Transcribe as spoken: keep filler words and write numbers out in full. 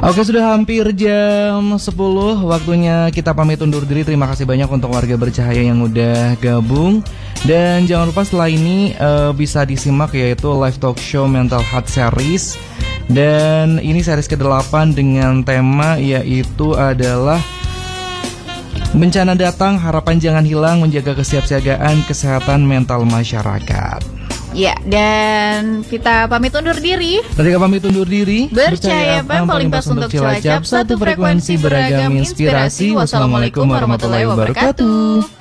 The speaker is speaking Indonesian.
Oke, sudah hampir jam sepuluh, waktunya kita pamit undur diri. Terima kasih banyak untuk warga bercahaya yang udah gabung. Dan jangan lupa setelah ini uh, bisa disimak yaitu live talk show Mental Health Series. Dan ini series kedelapan dengan tema yaitu adalah bencana datang, harapan jangan hilang, menjaga kesiapsiagaan kesehatan mental masyarakat. Ya, dan kita pamit undur diri. Mereka pamit undur diri. Bercahaya F M, paling pas untuk Cilacap, satu frekuensi beragam inspirasi. Wassalamualaikum warahmatullahi wabarakatuh.